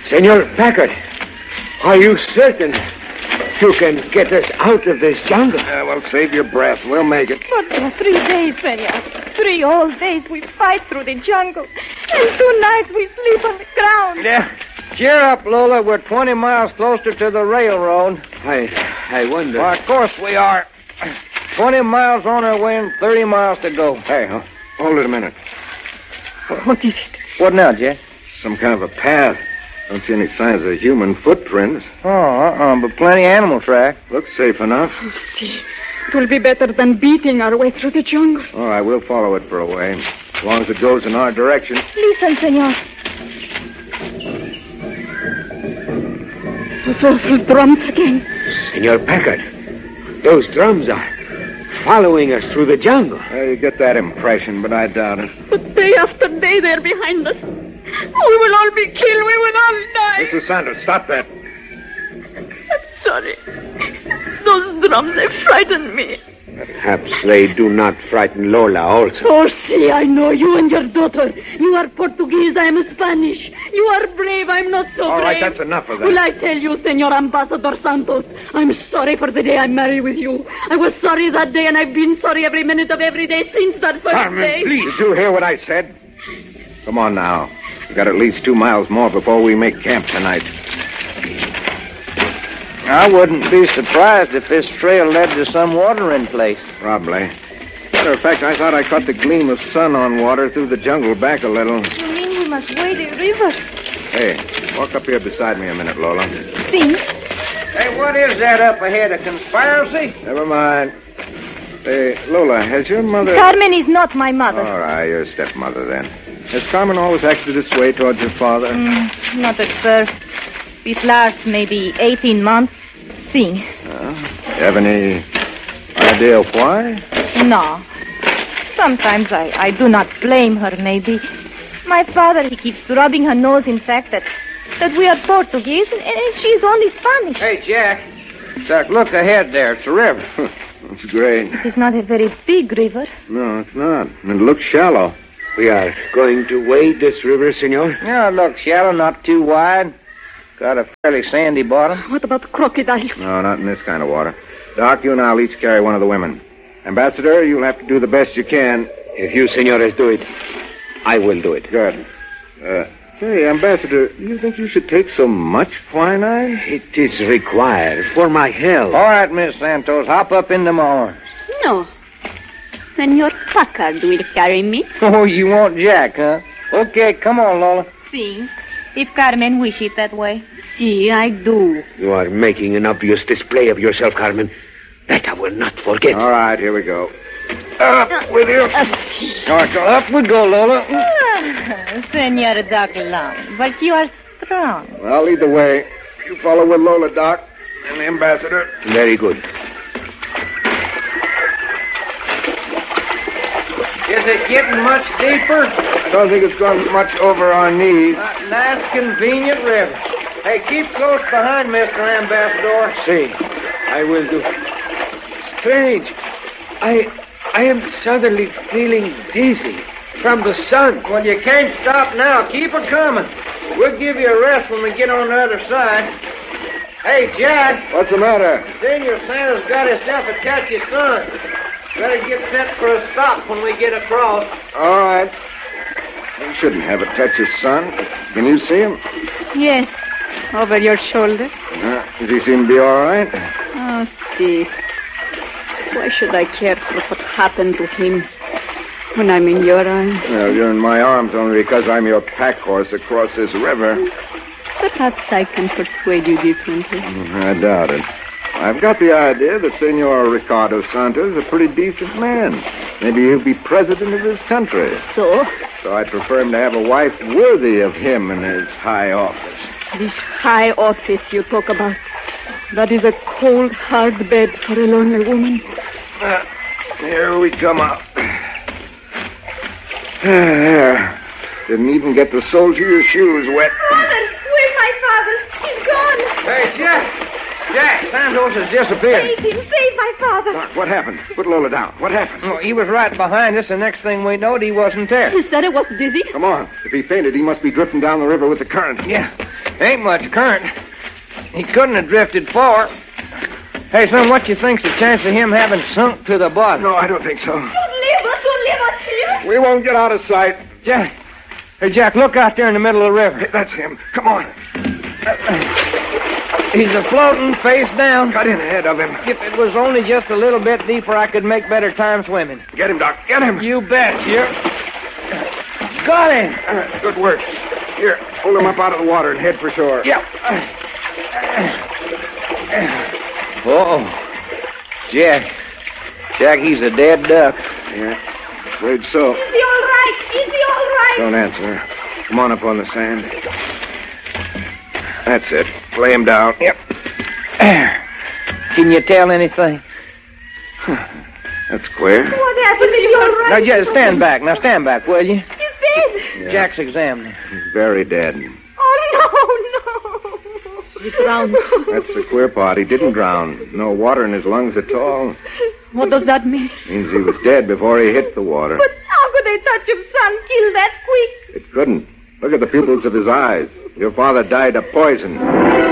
Senor Packard, are you certain you can get us out of this jungle? Well, save your breath. We'll make it. But for 3 days, senor. 3 whole days we fight through the jungle. And 2 nights we sleep on the ground. Yeah. Cheer up, Lola. We're 20 miles closer to the railroad. I wonder. Well, of course we are. 20 miles on our way and 30 miles to go. Hey, hold it a minute. What is it? What now, Jack? Some kind of a path. Don't see any signs of human footprints. But plenty animal track. Looks safe enough. Oh, see. It will be better than beating our way through the jungle. All right, we'll follow it for a way. As long as it goes in our direction. Listen, senor. Those awful drums again. Senor Packard, those drums are following us through the jungle. You get that impression, but I doubt it. But day after day they're behind us. We will all be killed. We will all die. Mr. Sanders, stop that. I'm sorry. Those drums, they frightened me. Perhaps they do not frighten Lola also. Oh, see, I know you and your daughter. You are Portuguese, I am Spanish. You are brave, I'm not so All brave. right, that's enough of that. Will I tell you, Senor Ambassador Santos, I'm sorry for the day I married with you. I was sorry that day, and I've been sorry every minute of every day since that first Carmen, day. please. Did you hear what I said? Come on now. We've got at least 2 miles more before we make camp tonight. I wouldn't be surprised if this trail led to some watering place. Probably. Matter of fact, I thought I caught the gleam of sun on water through the jungle back a little. You mean we must wade the river? Hey, walk up here beside me a minute, Lola. See? Hey, what is that up ahead? A conspiracy? Never mind. Hey, Lola, has your mother... Carmen is not my mother. All right, your stepmother, then. Has Carmen always acted this way towards your father? Not at first. This lasts maybe 18 months. See? You have any idea why? No. Sometimes I do not blame her, maybe. My father, he keeps rubbing her nose, in fact, that we are Portuguese, and she's only Spanish. Hey, Jack. Jack, look ahead there. It's a river. It's great. It is not a very big river. No, it's not. It looks shallow. We are going to wade this river, senor? Yeah, look, shallow, not too wide. Got a fairly sandy bottom. What about crocodiles? No, not in this kind of water. Doc, you and I'll each carry one of the women. Ambassador, you'll have to do the best you can. If you, senores, do it, I will do it. Good. Hey, Ambassador, do you think you should take so much quinine? It is required for my health. All right, Miss Santos, hop up into my arms. No. Senor Packard will carry me. Oh, you want Jack, huh? Okay, come on, Lola. See? If Carmen wish it that way. See, I do. You are making an obvious display of yourself, Carmen. That I will not forget. All right, here we go. Up with you. All right, so up we go, Lola. Senor Doc Long, but you are strong. I'll lead the way. You follow with Lola, Doc, and the Ambassador. Very good. Is it getting much deeper? I don't think it's gone much over our knees. Nice, convenient river. Hey, keep close behind, Mr. Ambassador. See, I will do. Strange. I am suddenly feeling dizzy from the sun. Well, you can't stop now. Keep it coming. We'll give you a rest when we get on the other side. Hey, Jack. What's the matter? Senor Santa's got himself a catch his son. Better get set for a stop when we get across. All right. You shouldn't have it touch his son. Can you see him? Yes, over your shoulder. Does he seem to be all right? Oh, see. Why should I care for what happened to him when I'm in your arms? Well, you're in my arms only because I'm your pack horse across this river. Perhaps I can persuade you differently. I doubt it. I've got the idea that Senor Ricardo Santos is a pretty decent man. Maybe he'll be president of this country. So I'd prefer him to have a wife worthy of him in his high office. this high office you talk about, that is a cold, hard bed for a lonely woman. Here we come up. There. Didn't even get the soles of your shoes wet. Father! Where's my father? He's gone! Hey, Jack! Jack, Santos has disappeared. Save him! Save my father! What happened? Put Lola down. What happened? Well, he was right behind us. The next thing we knowed, he wasn't there. He said it was dizzy. Come on. If he fainted, he must be drifting down the river with the current. Yeah. Ain't much current. He couldn't have drifted far. Hey, son, what you think's the chance of him having sunk to the bottom? No, I don't think so. Don't leave us here. We won't get out of sight. Jack. Hey, Jack, look out there in the middle of the river. Hey, that's him. Come on. He's a-floating face down. Got in ahead of him. If it was only just a little bit deeper, I could make better time swimming. Get him, Doc. Get him. You bet. Here. Got him. Good work. Here, pull him up out of the water and head for shore. Yep. Oh, Jack. Jack, he's a dead duck. Yeah, afraid so. Is he all right? Is he all right? Don't answer. Come on up on the sand. That's it. Lay him down. Yep. Can you tell anything? That's queer. What happened? Is he all right? Now, just stand back. Now, stand back, will you? He's dead. Yeah. Jack's examining. He's very dead. Oh, no. He drowned. That's the queer part. He didn't drown. No water in his lungs at all. What does that mean? Means he was dead before he hit the water. But how could a touch of sun kill that quick? It couldn't. Look at the pupils of his eyes. Your father died of poison.